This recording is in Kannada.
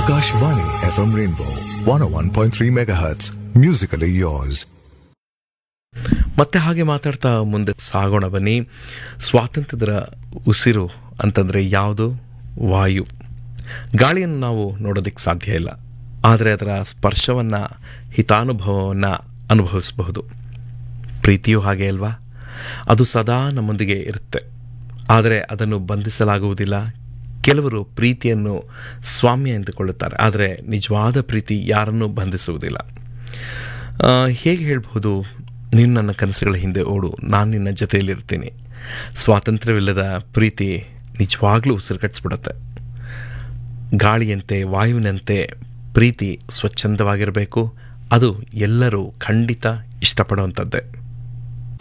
Akashvani FM Rainbow 101.3 MHz. Musically yours. ಮತ್ತೆ ಹಾಗೆ ಮಾತಾಡ್ತಾ ಮುಂದೆ ಸಾಗೋಣ ಬನ್ನಿ. ಸ್ವಾತಂತ್ರ್ಯದ ಉಸಿರು ಅಂತಂದರೆ ಯಾವುದು? ವಾಯು. ಗಾಳಿಯನ್ನು ನಾವು ನೋಡೋದಕ್ಕೆ ಸಾಧ್ಯ ಇಲ್ಲ, ಆದರೆ ಅದರ ಸ್ಪರ್ಶವನ್ನು, ಹಿತಾನುಭವವನ್ನು ಅನುಭವಿಸಬಹುದು. ಪ್ರೀತಿಯೂ ಹಾಗೆ ಅಲ್ವಾ? ಅದು ಸದಾ ನಮ್ಮೊಂದಿಗೆ ಇರುತ್ತೆ, ಆದರೆ ಅದನ್ನು ಬಂಧಿಸಲಾಗುವುದಿಲ್ಲ. ಕೆಲವರು ಪ್ರೀತಿಯನ್ನು ಸ್ವಾಮ್ಯ ಎಂದುಕೊಳ್ಳುತ್ತಾರೆ, ಆದರೆ ನಿಜವಾದ ಪ್ರೀತಿ ಯಾರನ್ನೂ ಬಂಧಿಸುವುದಿಲ್ಲ. ಹೇಗೆ ಹೇಳ್ಬಹುದು? ನೀನು ನನ್ನ ಕನಸುಗಳ ಹಿಂದೆ ಓಡು, ನಾನು ನಿನ್ನ ಜೊತೆಯಲ್ಲಿರ್ತೀನಿ. ಸ್ವಾತಂತ್ರ್ಯವಿಲ್ಲದ ಪ್ರೀತಿ ನಿಜವಾಗ್ಲೂ ಉಸಿರುಗಟ್ಟಿಸ್ಬಿಡುತ್ತೆ. ಗಾಳಿಯಂತೆ, ವಾಯುವಿನಂತೆ ಪ್ರೀತಿ ಸ್ವಚ್ಛಂದವಾಗಿರಬೇಕು. ಅದು ಎಲ್ಲರೂ ಖಂಡಿತ ಇಷ್ಟಪಡುವಂಥದ್ದೇ.